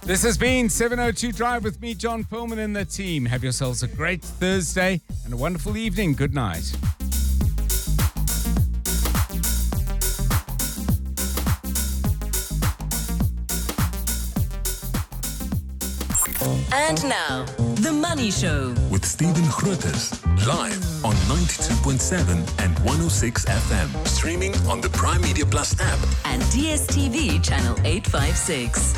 This has been 702 Drive with me, John Pullman, and the team. Have yourselves a great Thursday and a wonderful evening. Good night. And now, The Money Show. With Stephen Grootes, live on 92.7 and 106 FM. Streaming on the Prime Media Plus app. And DSTV channel 856.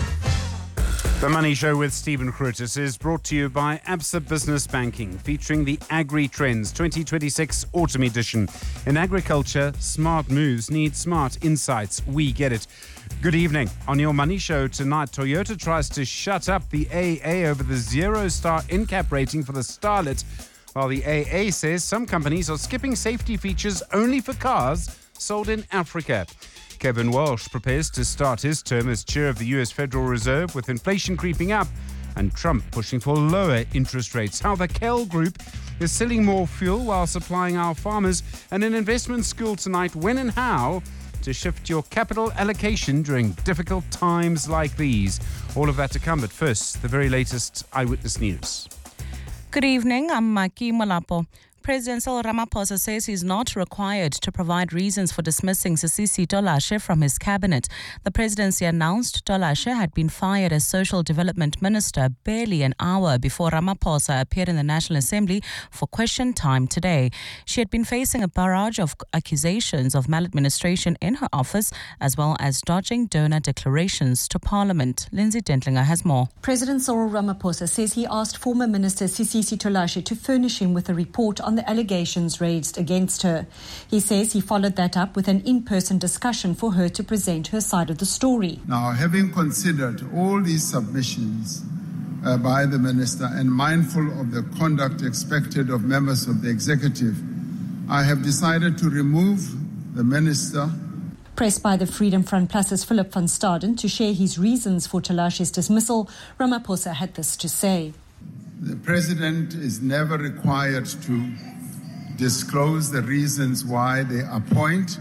The Money Show with Stephen Grootes is brought to you by Absa Business Banking, featuring the Agri Trends 2026 Autumn Edition. In agriculture, smart moves need smart insights. We get it. Good evening. On your Money Show tonight, Toyota tries to shut up the AA over the 0-star NCAP rating for the Starlet, while the AA says some companies are skipping safety features only for cars sold in Africa. Kevin Walsh prepares to start his term as chair of the US Federal Reserve with inflation creeping up and Trump pushing for lower interest rates. How the Kell Group is selling more fuel while supplying our farmers, and an investment school tonight, when and how to shift your capital allocation during difficult times like these. All of that to come, but first, the very latest Eyewitness News. Good evening, I'm Maki Malapo. President Cyril Ramaphosa says he's not required to provide reasons for dismissing Sisisi Tolashe from his cabinet. The presidency announced Tolashe had been fired as Social Development Minister barely an hour before Ramaphosa appeared in the National Assembly for question time today. She had been facing a barrage of accusations of maladministration in her office, as well as dodging donor declarations to Parliament. Lindsay Dentlinger has more. President Cyril Ramaphosa says he asked former Minister Sisisi Tolashe to furnish him with a report on the allegations raised against her. He says he followed that up with an in-person discussion for her to present her side of the story. Now, having considered all these submissions by the minister and mindful of the conduct expected of members of the executive, I have decided to remove the minister. Pressed by the Freedom Front Plus's Philip van Staden to share his reasons for Tolashe's dismissal, Ramaphosa had this to say. The president is never required to disclose the reasons why they appoint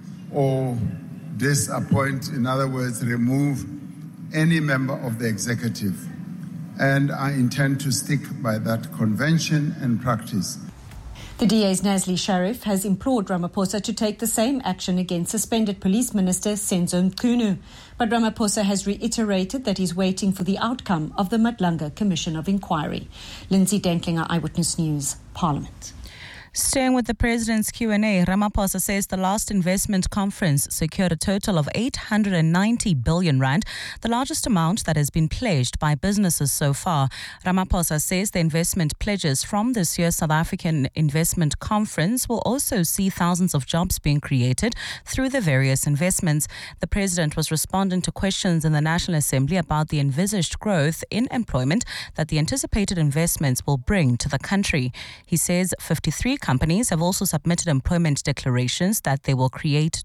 or disappoint, in other words, remove any member of the executive. And I intend to stick by that convention and practice. The DA's Nazli Sharif has implored Ramaphosa to take the same action against suspended Police Minister Senzo Mchunu. But Ramaphosa has reiterated that he's waiting for the outcome of the Madlanga Commission of Inquiry. Lindsay Dentlinger, Eyewitness News, Parliament. Staying with the President's Q&A, Ramaphosa says the last investment conference secured a total of 890 billion rand, the largest amount that has been pledged by businesses so far. Ramaphosa says the investment pledges from this year's South African Investment Conference will also see thousands of jobs being created through the various investments. The President was responding to questions in the National Assembly about the envisaged growth in employment that the anticipated investments will bring to the country. He says 53 companies have also submitted employment declarations that they will create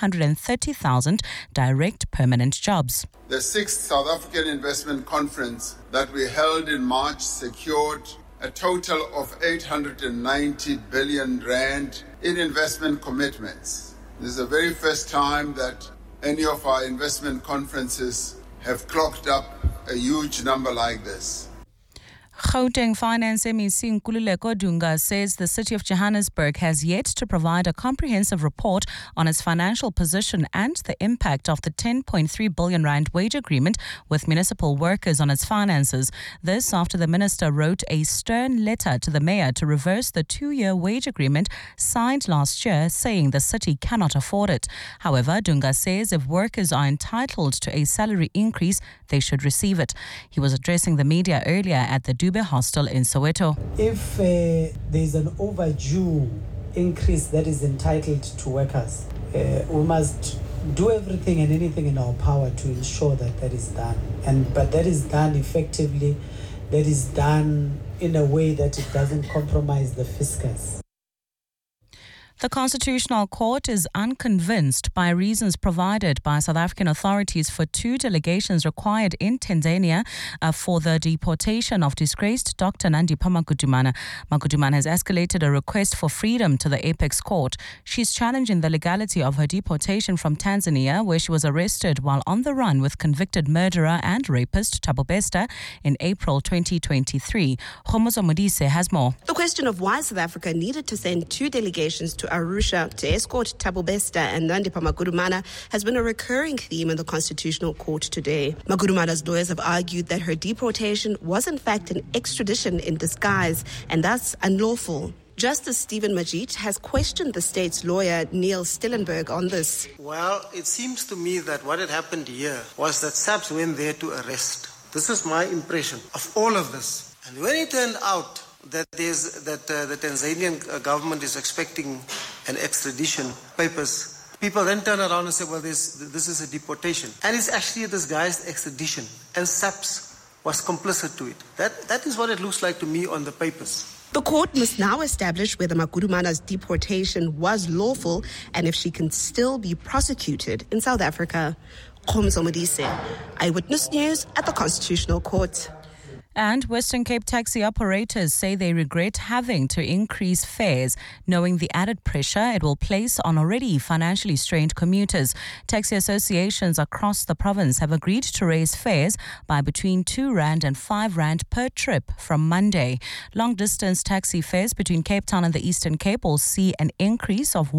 230,000 direct permanent jobs. The 6th South African Investment Conference that we held in March secured a total of 890 billion rand in investment commitments. This is the very first time that any of our investment conferences have clocked up a huge number like this. Gauteng Finance MEC Nkululeko Dunga says the city of Johannesburg has yet to provide a comprehensive report on its financial position and the impact of the 10.3 billion rand wage agreement with municipal workers on its finances. This after the minister wrote a stern letter to the mayor to reverse the 2-year wage agreement signed last year, saying the city cannot afford it. However, Dunga says if workers are entitled to a salary increase, they should receive it. He was addressing the media earlier at the Dube Hostel in Soweto. If there's an overdue increase that is entitled to workers, we must do everything and anything in our power to ensure that that is done. But that is done effectively, that is done in a way that it doesn't compromise the fiscus. The Constitutional Court is unconvinced by reasons provided by South African authorities for 2 delegations required in Tanzania for the deportation of disgraced Dr. Nandipha Magudumana. Magudumana has escalated a request for freedom to the Apex Court. She's challenging the legality of her deportation from Tanzania, where she was arrested while on the run with convicted murderer and rapist Thabo Bester in April 2023. Khomozo Modise has more. The question of why South Africa needed to send 2 delegations to Arusha to escort Thabo Bester and Nandipha Magudumana has been a recurring theme in the Constitutional Court today. Magudumana's lawyers have argued that her deportation was in fact an extradition in disguise and thus unlawful. Justice Stephen Majid has questioned the state's lawyer Neil Stillenberg on this. Well, it seems to me that what had happened here was that SAPS went there to arrest. This is my impression of all of this. And when it turned out that the Tanzanian government is expecting an extradition papers, people then turn around and say, well, this is a deportation. And it's actually a disguised extradition. And SAPS was complicit to it. That is what it looks like to me on the papers. The court must now establish whether Magudumana's deportation was lawful and if she can still be prosecuted in South Africa. Khomozo Modise, Eyewitness News at the Constitutional Court. And Western Cape taxi operators say they regret having to increase fares, knowing the added pressure it will place on already financially strained commuters. Taxi associations across the province have agreed to raise fares by between R2 and R5 per trip from Monday. Long-distance taxi fares between Cape Town and the Eastern Cape will see an increase of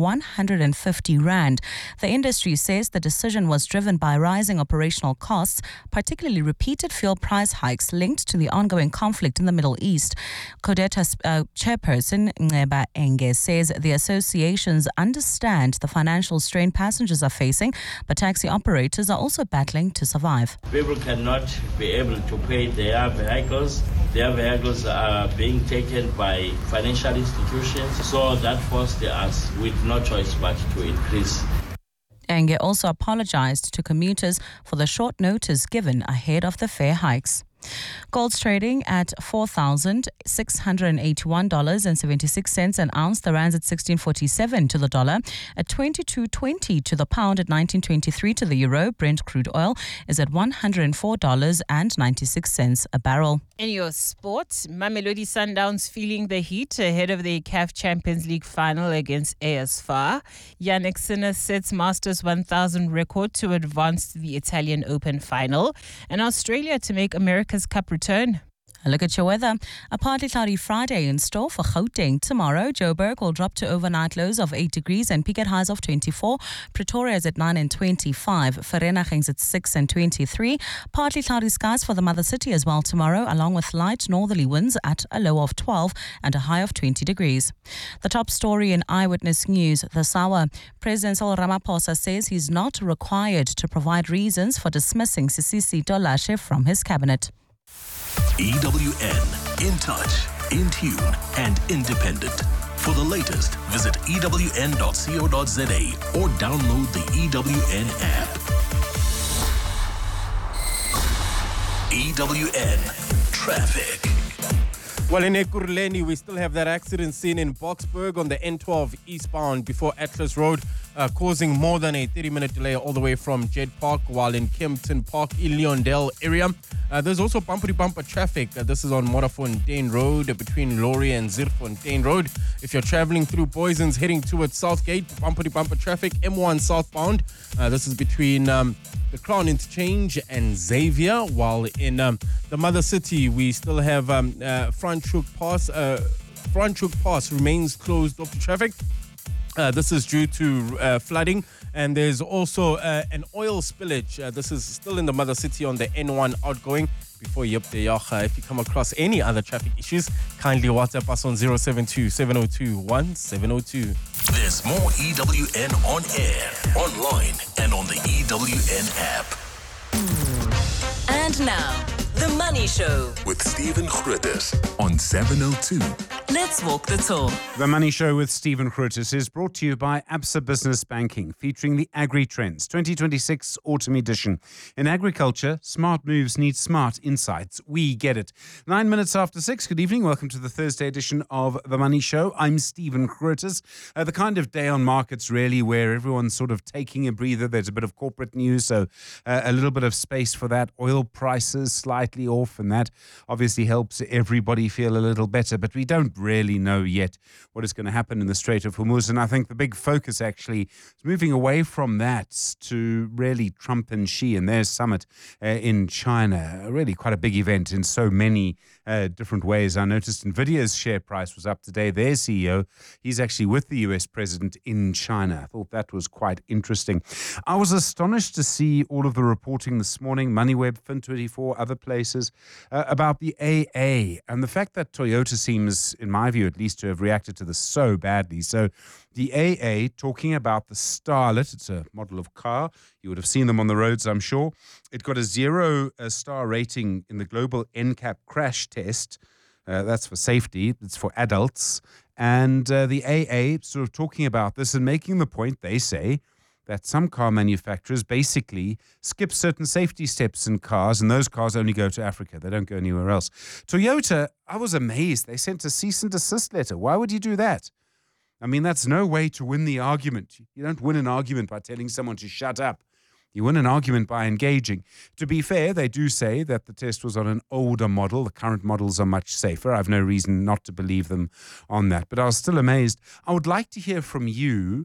R150. The industry says the decision was driven by rising operational costs, particularly repeated fuel price hikes linked to the ongoing conflict in the Middle East. CODETA chairperson Ngeba Enge says the associations understand the financial strain passengers are facing, but taxi operators are also battling to survive. People cannot be able to pay their vehicles. Their vehicles are being taken by financial institutions, so that forced us with no choice but to increase. Enge also apologized to commuters for the short notice given ahead of the fare hikes. Gold's trading at $4,681.76 an ounce. The rand's at 16.47 to the dollar, at 22.20 to the pound, at 19.23 to the euro. Brent crude oil is at $104.96 a barrel. In your sports, Mamelodi Sundowns feeling the heat ahead of the CAF Champions League final against AS FAR. Yannick Sinner sets Masters 1000 record to advance to the Italian Open final. And Australia to make America's Cup return. A look at your weather. A partly cloudy Friday in store for Gauteng. Tomorrow, Joburg will drop to overnight lows of 8 degrees and peak at highs of 24. Pretoria is at 9 and 25. Vereeniging's at 6 and 23. Partly cloudy skies for the mother city as well tomorrow, along with light northerly winds at a low of 12 and a high of 20 degrees. The top story in Eyewitness News this hour. President Cyril Ramaphosa says he's not required to provide reasons for dismissing Sisisi Dolashe from his cabinet. EWN, in touch, in tune, and independent. For the latest, visit ewn.co.za or download the EWN app. EWN Traffic. Well, in Ekurhuleni, we still have that accident scene in Boksburg on the N12 eastbound before Atlas Road, causing more than a 30-minute delay all the way from Jet Park, while in Kempton Park, Leondale area. There's also bumper-to-bumper traffic. This is on Morafontein Road between Laurie and Zierfontein Road. If you're traveling through Poisons heading towards Southgate, bumper-to-bumper traffic, M1 southbound. This is between the Crown Interchange and Xavier, while in the Mother City, we still have Franschhoek Pass remains closed off to traffic. This is due to flooding, and there's also an oil spillage. This is still in the Mother City on the N1 outgoing. Before you update, if you come across any other traffic issues, kindly WhatsApp us on 072-702-1702. There's more EWN on air, online, and on the EWN app. And now, The Money Show with Stephen Grootes on 702 Let's walk the talk. The Money Show with Stephen Krutis is brought to you by Absa Business Banking, featuring the Agri Trends 2026 Autumn Edition. In agriculture, smart moves need smart insights. We get it. 9 minutes after 6. Good evening. Welcome to the Thursday edition of The Money Show. I'm Stephen Krutis. The kind of day on markets, really, where everyone's sort of taking a breather. There's a bit of corporate news, so a little bit of space for that. Oil prices slightly off, and that obviously helps everybody feel a little better. But we don't really know yet what is going to happen in the Strait of Hormuz. And I think the big focus actually is moving away from that to really Trump and Xi and their summit in China. Really quite a big event in so many different ways. I noticed NVIDIA's share price was up today. Their CEO, he's actually with the US president in China. I thought that was quite interesting. I was astonished to see all of the reporting this morning, MoneyWeb, Fin24, other places, about the AA and the fact that Toyota seems, in my view at least, to have reacted to this so badly. So the AA talking about the Starlet. It's a model of car. You would have seen them on the roads, I'm sure. It got a 0-star rating in the global NCAP crash test. That's for safety. It's for adults. And the AA sort of talking about this and making the point, they say, that some car manufacturers basically skip certain safety steps in cars, and those cars only go to Africa. They don't go anywhere else. Toyota, I was amazed. They sent a cease and desist letter. Why would you do that? I mean, that's no way to win the argument. You don't win an argument by telling someone to shut up. You win an argument by engaging. To be fair, they do say that the test was on an older model. The current models are much safer. I have no reason not to believe them on that. But I was still amazed. I would like to hear from you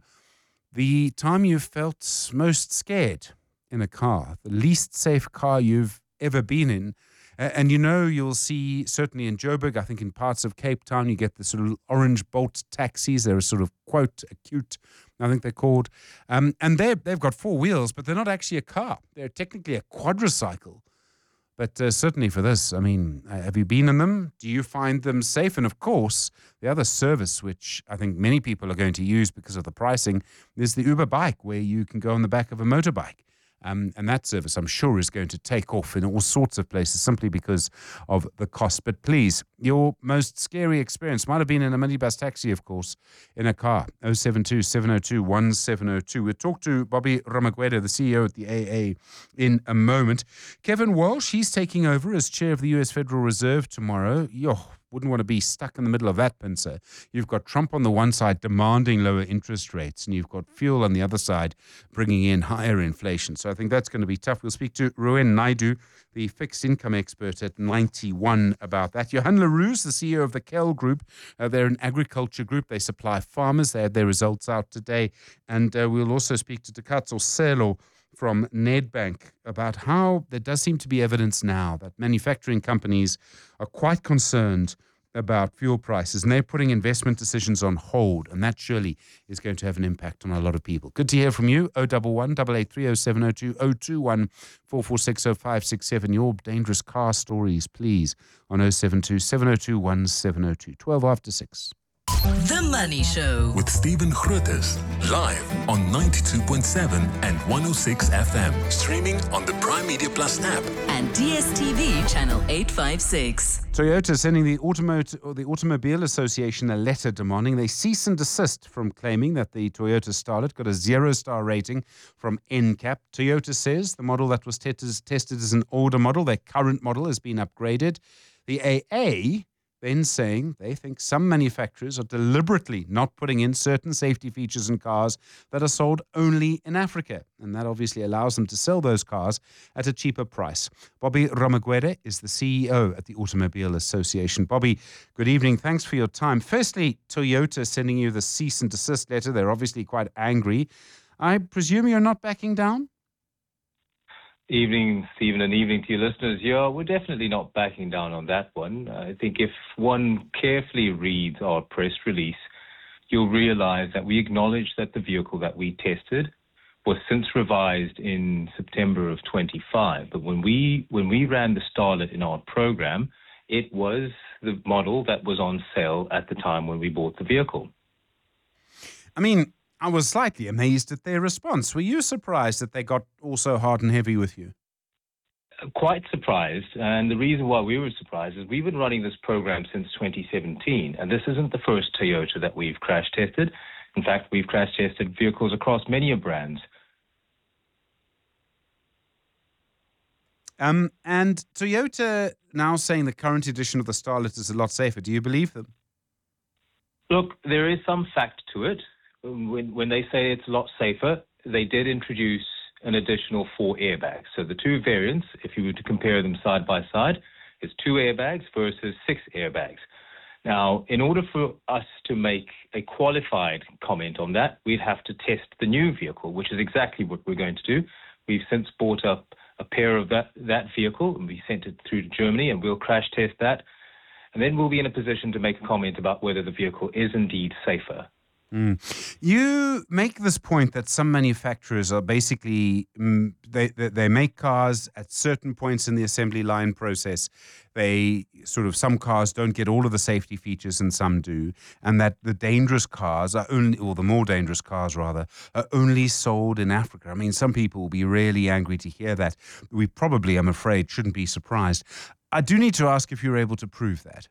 the time you felt most scared in a car, the least safe car you've ever been in. And you know, you'll see, certainly in Joburg, I think in parts of Cape Town, you get the sort of orange Bolt taxis. They're a sort of, quote, acute, I think they're called. And they've got four wheels, but they're not actually a car. They're technically a quadricycle. But certainly for this, I mean, have you been in them? Do you find them safe? And of course, the other service, which I think many people are going to use because of the pricing, is the Uber bike, where you can go on the back of a motorbike. And that service, I'm sure, is going to take off in all sorts of places simply because of the cost. But please, your most scary experience might have been in a minibus taxi, of course, in a car. 072-702-1702. We'll talk to Bobby Ramagwede, the CEO at the AA, in a moment. Kevin Walsh, he's taking over as chair of the US Federal Reserve tomorrow. Wouldn't want to be stuck in the middle of that pincer. You've got Trump on the one side demanding lower interest rates, and you've got fuel on the other side bringing in higher inflation. So I think that's going to be tough. We'll speak to Ruben Naidu, the fixed income expert at 91, about that. Johan LaRousse, the CEO of the KEL Group. They're an agriculture group. They supply farmers. They had their results out today. And we'll also speak to Takatso Selo from Nedbank about how there does seem to be evidence now that manufacturing companies are quite concerned about fuel prices, and they're putting investment decisions on hold, and that surely is going to have an impact on a lot of people. Good to hear from you. 011-883-0702, 021-446-0567. Your dangerous car stories, please, on 072-702-1702. 12 after 6. The Money Show with Stephen Krutis, live on 92.7 and 106 FM. Streaming on the Prime Media Plus app and DSTV channel 856. Toyota sending the Automobile Association a letter demanding they cease and desist from claiming that the Toyota Starlet got a 0-star rating from NCAP. Toyota says the model that was tested is an older model. Their current model has been upgraded. The AA then saying they think some manufacturers are deliberately not putting in certain safety features in cars that are sold only in Africa. And that obviously allows them to sell those cars at a cheaper price. Bobby Ramagwede is the CEO at the Automobile Association. Bobby, good evening. Thanks for your time. Firstly, Toyota sending you the cease and desist letter. They're obviously quite angry. I presume you're not backing down? Evening, Stephen, and evening to your listeners. Yeah, we're definitely not backing down on that one. I think if one carefully reads our press release, you'll realize that we acknowledge that the vehicle that we tested was since revised in September of 25. But when we ran the Starlet in our program, it was the model that was on sale at the time when we bought the vehicle. I mean, I was slightly amazed at their response. Were you surprised that they got all so hard and heavy with you? quite surprised, and the reason why we were surprised is we've been running this program since 2017, and this isn't the first Toyota that we've crash tested. In fact, we've crash tested vehicles across many brands. And Toyota now saying the current edition of the Starlet is a lot safer. Do you believe them? Look, there is some fact to it. When they say it's a lot safer, they did introduce an additional 4 airbags. So the two variants, if you were to compare them side by side, is 2 airbags versus 6 airbags. Now, in order for us to make a qualified comment on that, we'd have to test the new vehicle, which is exactly what we're going to do. We've since bought up a pair of that vehicle, and we sent it through to Germany, and we'll crash test that. And then we'll be in a position to make a comment about whether the vehicle is indeed safer. You make this point that some manufacturers are basically, they make cars at certain points in the assembly line process. Some cars don't get all of the safety features and some do. And that the dangerous cars are only, or the more dangerous cars rather, are only sold in Africa. I mean, some people will be really angry to hear that. We probably, I'm afraid, shouldn't be surprised. I do need to ask if you're able to prove that.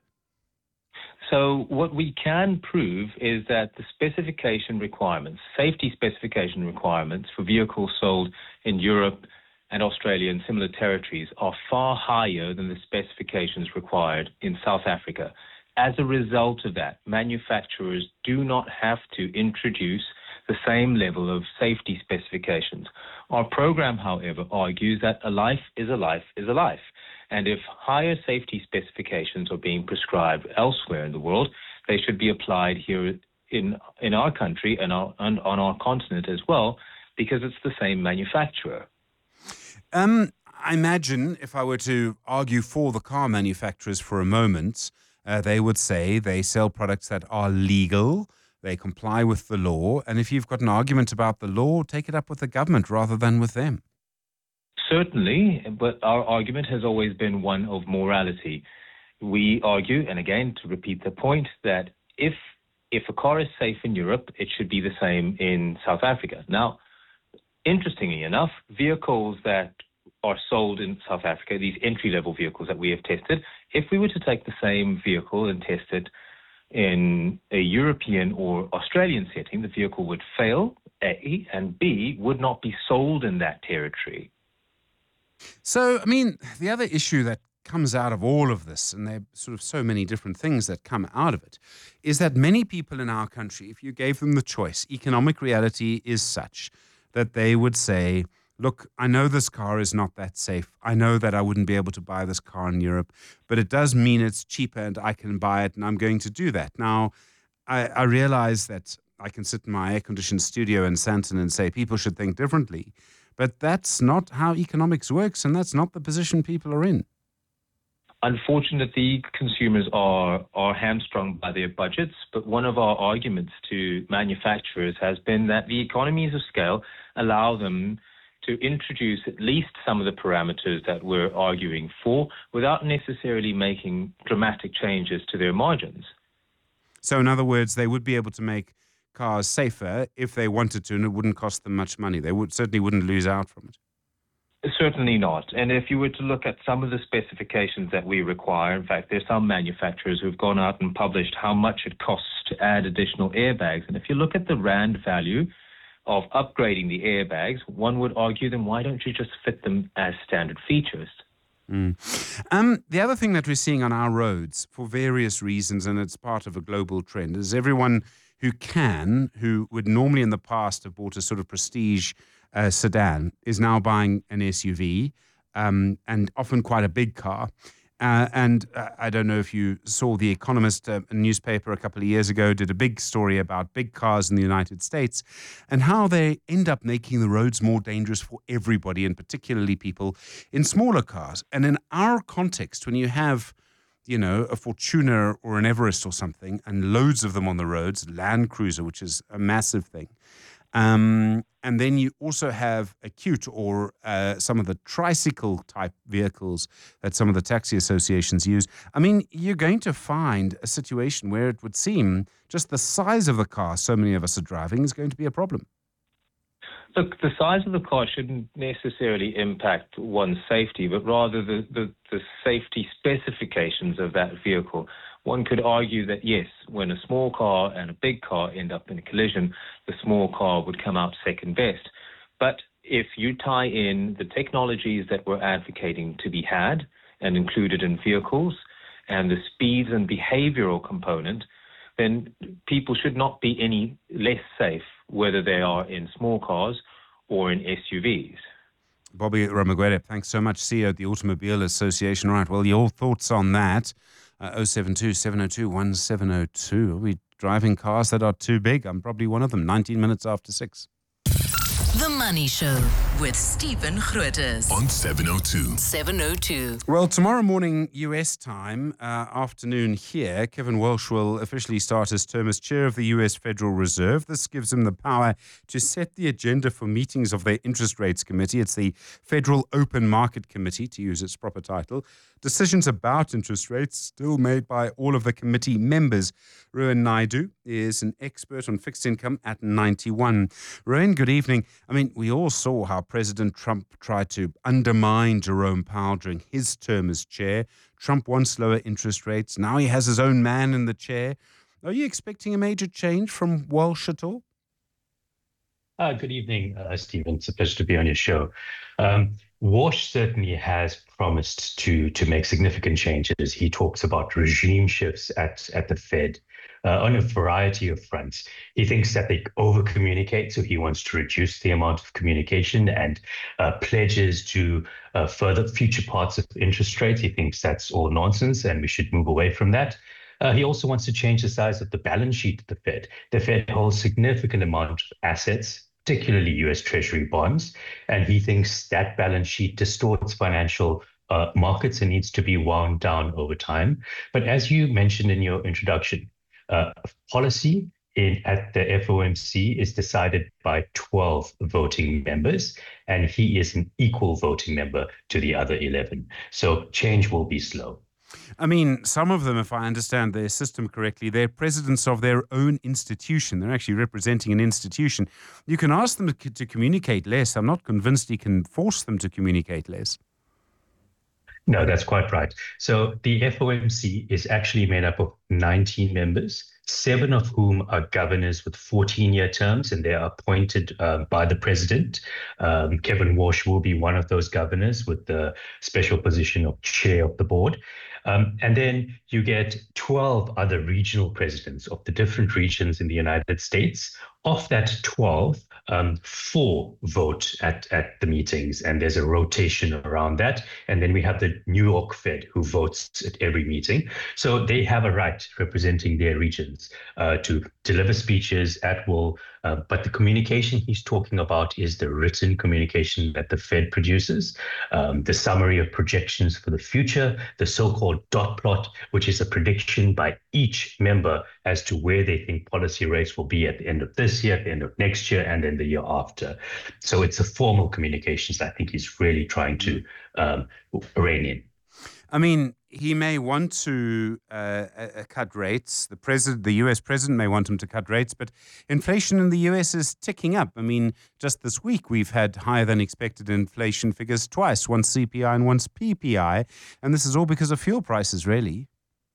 So what we can prove is that the specification requirements, safety specification requirements for vehicles sold in Europe and Australia and similar territories are far higher than the specifications required in South Africa. As a result of that, manufacturers do not have to introduce the same level of safety specifications. Our program, however, argues that a life is a life is a life. And if higher safety specifications are being prescribed elsewhere in the world, they should be applied here in our country and on our continent as well, because it's the same manufacturer. I imagine if I were to argue for the car manufacturers for a moment, they would say they sell products that are legal, they comply with the law, and if you've got an argument about the law, take it up with the government rather than with them. Certainly, but our argument has always been one of morality. We argue, and again, to repeat the point, that if a car is safe in Europe, it should be the same in South Africa. Now, interestingly enough, vehicles that are sold in South Africa, these entry-level vehicles that we have tested, if we were to take the same vehicle and test it in a European or Australian setting, the vehicle would fail, A, and B, would not be sold in that territory. So, I mean, the other issue that comes out of all of this, and there are sort of so many different things that come out of it, is that many people in our country, if you gave them the choice, economic reality is such that they would say, look, I know this car is not that safe. I know that I wouldn't be able to buy this car in Europe, but it does mean it's cheaper and I can buy it, and I'm going to do that. Now, I realize that I can sit in my air-conditioned studio in Sandton and say people should think differently, but that's not how economics works, and that's not the position people are in. Unfortunately, consumers are hamstrung by their budgets, but one of our arguments to manufacturers has been that the economies of scale allow them to introduce at least some of the parameters that we're arguing for without necessarily making dramatic changes to their margins. So in other words, they would be able to make cars safer if they wanted to, and it wouldn't cost them much money. They certainly wouldn't lose out from it. Certainly not. And if you were to look at some of the specifications that we require, in fact, there's some manufacturers who've gone out and published how much it costs to add additional airbags. And if you look at the rand value of upgrading the airbags, one would argue, then why don't you just fit them as standard features? The other thing that we're seeing on our roads, for various reasons, and it's part of a global trend, is everyone who would normally in the past have bought a sort of prestige sedan, is now buying an SUV, and often quite a big car. I don't know if you saw The Economist, a newspaper a couple of years ago, did a big story about big cars in the United States and how they end up making the roads more dangerous for everybody, and particularly people in smaller cars. And in our context, when you have, you know, a Fortuner or an Everest or something, and loads of them on the roads, Land Cruiser, which is a massive thing. And then you also have a Qute or some of the tricycle type vehicles that some of the taxi associations use. I mean, you're going to find a situation where it would seem just the size of the car so many of us are driving is going to be a problem. Look, the size of the car shouldn't necessarily impact one's safety, but rather the safety specifications of that vehicle. One could argue that, yes, when a small car and a big car end up in a collision, the small car would come out second best. But if you tie in the technologies that we're advocating to be had and included in vehicles and the speeds and behavioral component, then people should not be any less safe, whether they are in small cars or in SUVs. Bobby Ramagwede, thanks so much, CEO at the Automobile Association. Right, well, your thoughts on that? 072 702 1702. Are we driving cars that are too big? I'm probably one of them. 19 minutes after 6. The Money Show with Stephen Grootes On 702. 702. Well, tomorrow morning, US time, afternoon here, Kevin Walsh will officially start his term as chair of the US Federal Reserve. This gives him the power to set the agenda for meetings of their interest rates committee. It's the Federal Open Market Committee, to use its proper title. Decisions about interest rates still made by all of the committee members. Rowan Naidu is an expert on fixed income at 91. Rowan, good evening. I mean, we all saw how President Trump tried to undermine Jerome Powell during his term as chair. Trump wants lower interest rates. Now he has his own man in the chair. Are you expecting a major change from Walsh at all? Good evening, Stephen. It's a pleasure to be on your show. Walsh certainly has promised to make significant changes. He talks about regime shifts at the Fed on a variety of fronts. He thinks that they over-communicate, so he wants to reduce the amount of communication and pledges to further future parts of interest rates. He thinks that's all nonsense and we should move away from that. He also wants to change the size of the balance sheet of the Fed. The Fed holds significant amount of assets, particularly U.S. Treasury bonds, and he thinks that balance sheet distorts financial markets and needs to be wound down over time. But as you mentioned in your introduction, policy at the FOMC is decided by 12 voting members, and he is an equal voting member to the other 11. So change will be slow. I mean, some of them, if I understand their system correctly, they're presidents of their own institution. They're actually representing an institution. You can ask them to communicate less. I'm not convinced you can force them to communicate less. No, that's quite right. So the FOMC is actually made up of 19 members, 7 of whom are governors with 14-year terms, and they are appointed by the president. Kevin Walsh will be one of those governors with the special position of chair of the board. And then you get 12 other regional presidents of the different regions in the United States. Of that 12, 4 vote at the meetings, and there's a rotation around that. And then we have the New York Fed, who votes at every meeting. So they have a right representing their regions to deliver speeches at will. But the communication he's talking about is the written communication that the Fed produces, the summary of projections for the future, the so-called dot plot, which is a prediction by each member as to where they think policy rates will be at the end of this year, at the end of next year, and then the year after. So it's a formal communications I think he's really trying to rein in. I mean, he may want to cut rates. The US president may want him to cut rates, but inflation in the US is ticking up. I mean, just this week we've had higher than expected inflation figures twice, once CPI and once PPI, and this is all because of fuel prices, really.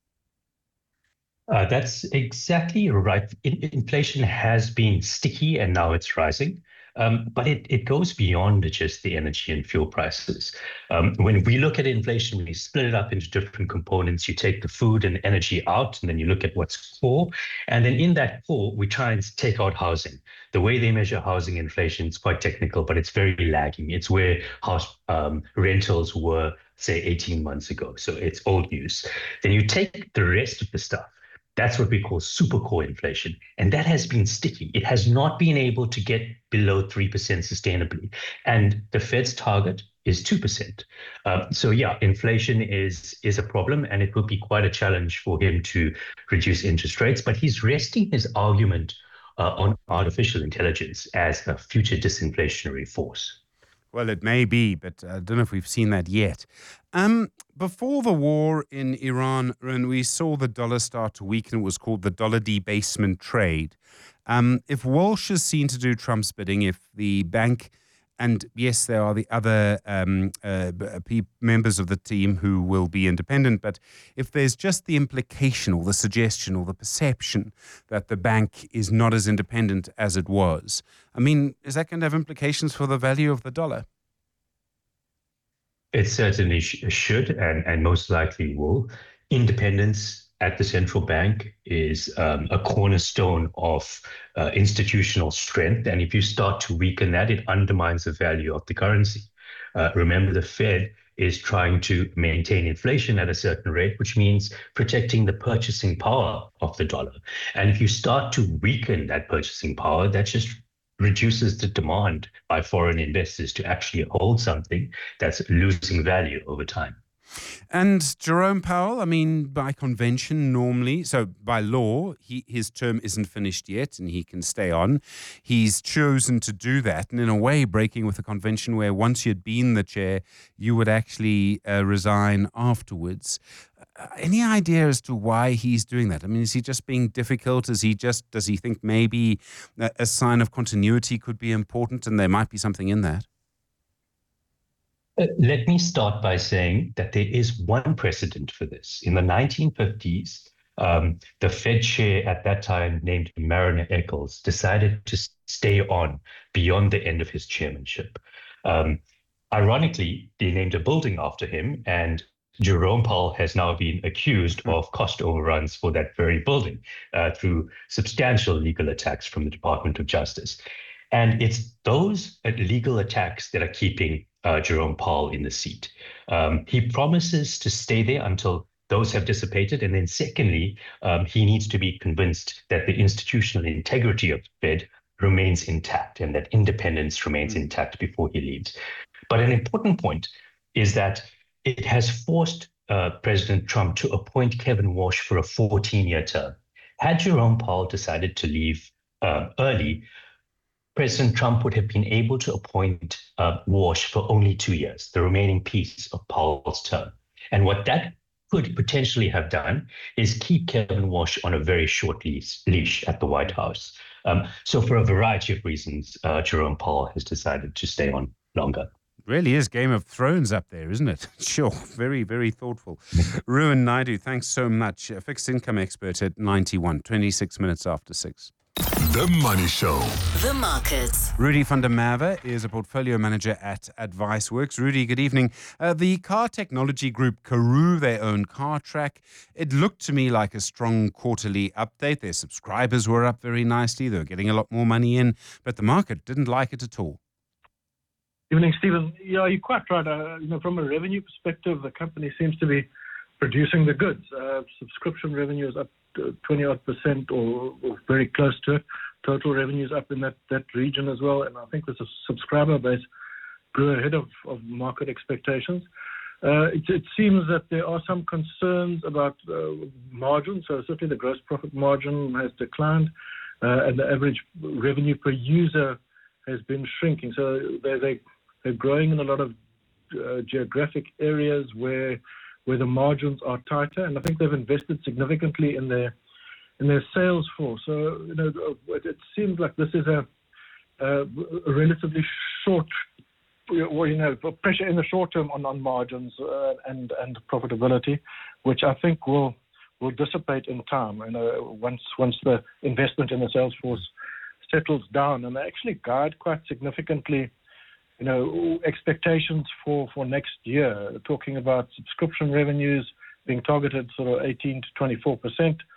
That's exactly right. Inflation has been sticky and now it's rising. But it goes beyond just the energy and fuel prices. When we look at inflation, we split it up into different components. You take the food and energy out, and then you look at what's core. And then in that core, we try and take out housing. The way they measure housing inflation is quite technical, but it's very lagging. It's where house rentals were, say, 18 months ago. So it's old news. Then you take the rest of the stuff. That's what we call super core inflation. And that has been sticky. It has not been able to get below 3% sustainably. And the Fed's target is 2%. So yeah, inflation is a problem, and it will be quite a challenge for him to reduce interest rates. But he's resting his argument on artificial intelligence as a future disinflationary force. Well, it may be, but I don't know if we've seen that yet. Before the war in Iran, when we saw the dollar start to weaken, it was called the dollar debasement trade. If Walsh is seen to do Trump's bidding, if the bank, and yes, there are the other members of the team who will be independent, but if there's just the implication or the suggestion or the perception that the bank is not as independent as it was, I mean, is that going to have implications for the value of the dollar? It certainly should and most likely will. Independence at the central bank is a cornerstone of institutional strength. And if you start to weaken that, it undermines the value of the currency. Remember, the Fed is trying to maintain inflation at a certain rate, which means protecting the purchasing power of the dollar. And if you start to weaken that purchasing power, that just reduces the demand by foreign investors to actually hold something that's losing value over time. And Jerome Powell, I mean, by convention normally, so by law, his term isn't finished yet and he can stay on. He's chosen to do that, and in a way breaking with the convention where once you'd been the chair, you would actually resign afterwards. Any idea as to why he's doing that? I mean, is he just being difficult? Does he think maybe a sign of continuity could be important, and there might be something in that? Let me start by saying that there is one precedent for this. In the 1950s, the Fed chair at that time, named Mariner Eccles, decided to stay on beyond the end of his chairmanship. Ironically, they named a building after him, and Jerome Powell has now been accused of cost overruns for that very building through substantial legal attacks from the Department of Justice. And it's those legal attacks that are keeping Jerome Powell in the seat. He promises to stay there until those have dissipated. And then secondly, he needs to be convinced that the institutional integrity of the Fed remains intact and that independence remains intact before he leaves. But an important point is that it has forced President Trump to appoint Kevin Walsh for a 14-year term. Had Jerome Powell decided to leave early, President Trump would have been able to appoint Walsh for only 2 years, the remaining piece of Powell's term. And what that could potentially have done is keep Kevin Walsh on a very short leash at the White House. So for a variety of reasons, Jerome Powell has decided to stay on longer. Really is Game of Thrones up there, isn't it? Sure. Very, very thoughtful. Ruan Naidu, thanks so much. A fixed income expert at 91, 26 minutes after 6. The Money Show. The markets. Rudy van der Merwe is a portfolio manager at AdviceWorks. Rudy, good evening. The car technology group Karoo, their own Cartrack, it looked to me like a strong quarterly update. Their subscribers were up very nicely. They were getting a lot more money in, but the market didn't like it at all. Evening, Stephen. Yeah, you're quite right. From a revenue perspective, the company seems to be producing the goods. Subscription revenue is up 20-odd% or very close to it. Total revenue is up in that region as well. And I think the subscriber base grew ahead of market expectations. It seems that there are some concerns about margin. So certainly the gross profit margin has declined and the average revenue per user has been shrinking. So they're growing in a lot of geographic areas where the margins are tighter, and I think they've invested significantly in their sales force. So it seems like this is a relatively short, pressure in the short term on margins and profitability, which I think will dissipate in time. Once the investment in the sales force settles down, and they actually guide quite significantly. Expectations for next year, talking about subscription revenues being targeted sort of 18 to 24%,